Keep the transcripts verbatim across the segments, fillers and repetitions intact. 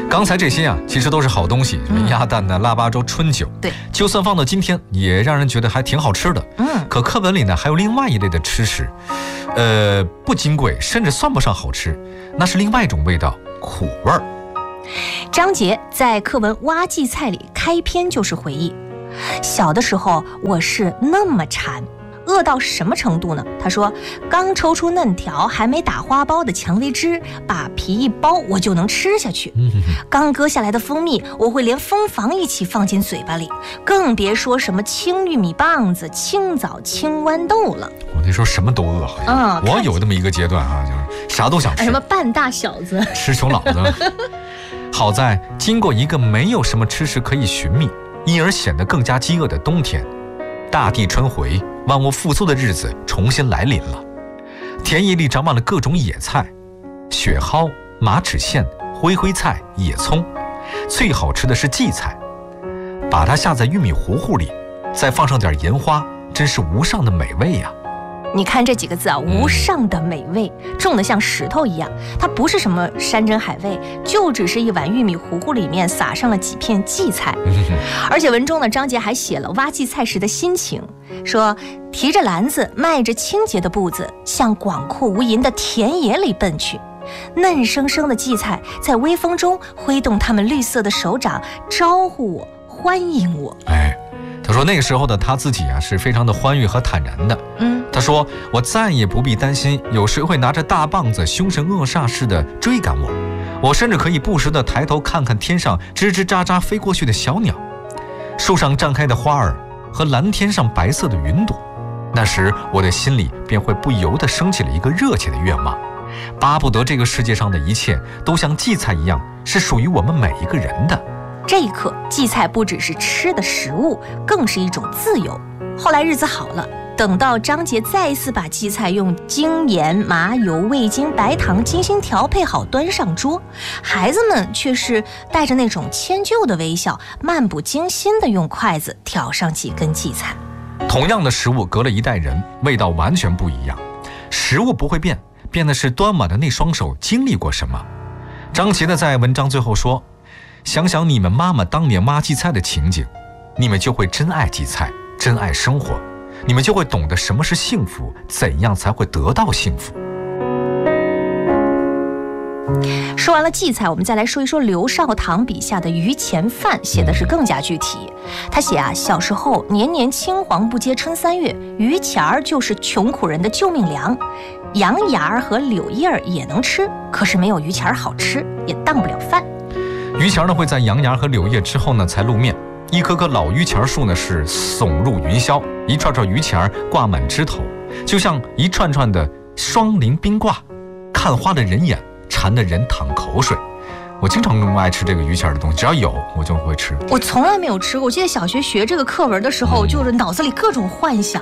刚才这些啊，其实都是好东西，什么鸭蛋呢、腊八粥、春酒。 对， 就算放到今天，也让人觉得还挺好吃的。 嗯， 可课文里呢，还有另外一类的吃食，呃，不金贵，甚至算不上好吃，那是另外一种味道，苦味儿。 张杰在课文《挖荠菜》里开篇就是回忆，小的时候我是那么馋。饿到什么程度呢？他说，刚抽出嫩条还没打花苞的蔷薇汁，把皮一剥我就能吃下去。刚割下来的蜂蜜，我会连蜂房一起放进嘴巴里，更别说什么青玉米棒子、青枣、青豌豆了。 我那时候什么都饿，好像、嗯、我有那么一个阶段啊，就是啥都想吃， 什么半大小子， 吃穷老子。好在经过一个没有什么吃食可以寻觅，因而显得更加饥饿的冬天，大地春回，万物复苏的日子重新来临了。田野里长满了各种野菜，雪蒿、马齿苋、灰灰菜、野葱，最好吃的是荠菜，把它下在玉米糊糊里，再放上点盐花，真是无上的美味呀、啊。 你看这几个字啊，无上的美味，重得像石头一样。它不是什么山珍海味，就只是一碗玉米糊糊里面撒上了几片荠菜。而且文中呢，张杰还写了挖荠菜时的心情，说提着篮子，迈着清洁的步子，向广阔无垠的田野里奔去。嫩生生的荠菜在微风中挥动它们绿色的手掌，招呼我，欢迎我。 哎，他说那个时候的他自己啊，是非常的欢愉和坦然的。 嗯， 他说我再也不必担心有谁会拿着大棒子凶神恶煞似的追赶我，我甚至可以不时地抬头看看天上吱吱喳喳飞过去的小鸟，树上绽开的花儿和蓝天上白色的云朵。那时我的心里便会不由地升起了一个热切的愿望，巴不得这个世界上的一切都像荠菜一样，是属于我们每一个人的。 这一刻，荠菜不只是吃的食物，更是一种自由。后来日子好了，等到张杰再一次把荠菜用精盐、麻油、味精、白糖精心调配好端上桌，孩子们却是带着那种迁就的微笑，漫不经心地用筷子挑上几根荠菜。 同样的食物，隔了一代人，味道完全不一样。食物不会变，变的是端碗的那双手经历过什么。张杰的在文章最后说，想想你们妈妈当年挖荠菜的情景，你们就会真爱荠菜，真爱生活，你们就会懂得什么是幸福，怎样才会得到幸福。 说完了荠菜，我们再来说一说刘少棠笔下的榆钱饭，写的是更加具体。他写啊，小时候年年青黄不接春三月，榆钱儿就是穷苦人的救命粮，杨芽儿和柳叶儿也能吃，可是没有榆钱儿好吃，也当不了饭。 榆钱呢会在杨芽和柳叶之后呢才露面，一棵棵老榆钱树呢是耸入云霄，一串串榆钱挂满枝头，就像一串串的双鳞冰挂，看花的人眼，馋的人淌口水。我经常爱吃这个榆钱的东西，只要有我就会吃。 我从来没有吃过，我记得小学学这个课文的时候，嗯、就是脑子里各种幻想。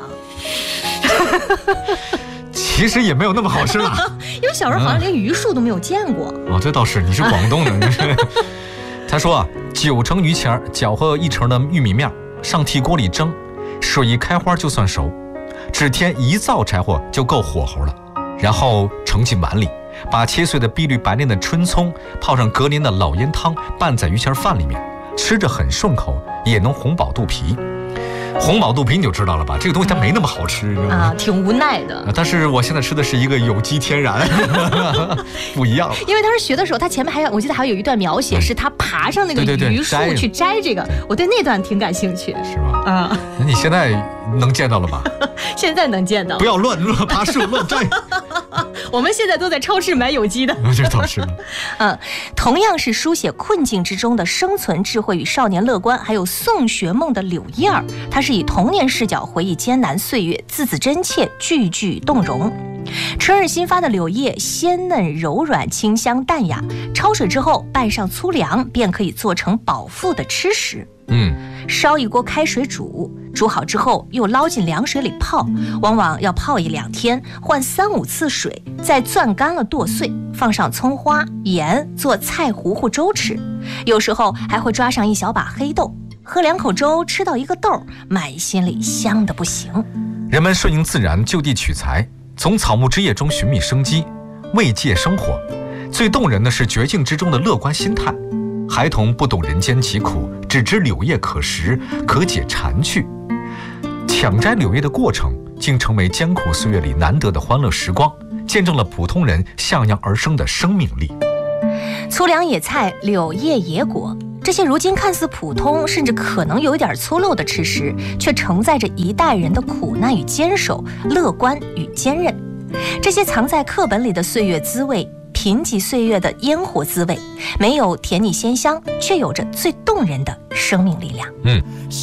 其实也没有那么好吃了， 因为小时候好像连榆树都没有见过。 嗯、哦，这倒是，你是广东的。他说啊，九成榆钱搅和一成的玉米面，上屉锅里蒸，水一开花就算熟，只添一灶柴火就够火候了。然后盛进碗里，把切碎的碧绿白嫩的春葱泡上隔年的老烟汤，拌在榆钱饭里面，吃着很顺口，也能哄饱肚皮。红宝肚皮你就知道了吧，这个东西它没那么好吃啊，挺无奈的。 但是我现在吃的是一个有机天然，不一样了。 因为当时学的时候，他前面还有，我记得还有一段描写，是他爬上那个榆树去摘这个，对对对，我对那段挺感兴趣。 是吧？ 啊， 那你现在能见到了吧？ 现在能见到。 不要乱乱爬树，乱摘。 我们现在都在超市买有机的。 这倒是。 嗯，同样是书写困境之中的生存智慧与少年乐观，还有送学梦的柳叶儿，他是以童年视角回忆艰难岁月，字字真切，句句动容。春日新发的柳叶鲜嫩柔软，清香淡雅，焯水之后拌上粗粮，便可以做成饱腹的吃食。 嗯， 烧一锅开水煮，煮好之后又捞进凉水里泡，往往要泡一两天，换三五次水，再攥干了剁碎，放上葱花盐，做菜糊糊粥吃。有时候还会抓上一小把黑豆，喝两口粥，吃到一个豆，满心里香得不行。 人们顺应自然，就地取材，从草木枝叶中寻觅生机，慰藉生活。最动人的是绝境之中的乐观心态。 孩童不懂人间疾苦，只知柳叶可食，可解馋趣。抢摘柳叶的过程，竟成为艰苦岁月里难得的欢乐时光，见证了普通人向阳而生的生命力。 粗粮野菜、柳叶野果，这些如今看似普通，甚至可能有一点粗陋的吃食，却承载着一代人的苦难与坚守、乐观与坚韧。这些藏在课本里的岁月滋味，贫瘠岁月的烟火滋味，没有甜腻鲜香，却有着最动人的生命力量。 嗯。